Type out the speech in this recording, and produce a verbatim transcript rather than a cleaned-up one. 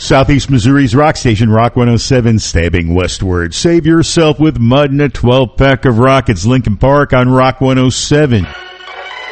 Southeast Missouri's rock station, Rock one oh seven, stabbing westward. Save yourself with mud and a twelve-pack of rock. It's Lincoln Park on Rock one oh seven.